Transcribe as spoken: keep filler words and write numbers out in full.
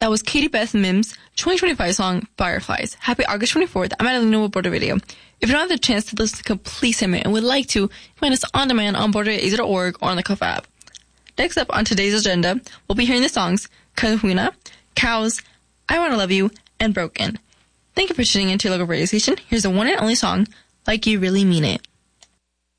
That was Katie Beth Mims' twenty twenty-five song, Fireflies. Happy August twenty-fourth. I'm at a new Border Radio. If you don't have the chance to listen to complete segment and would like to, find us on demand on border a z dot org or on the Cuff app. Next up on today's agenda, we'll be hearing the songs Kahuna, Cows, I Wanna Love You, and Broken. Thank you for tuning in to your local radio station. Here's the one and only song, Like You Really Mean It.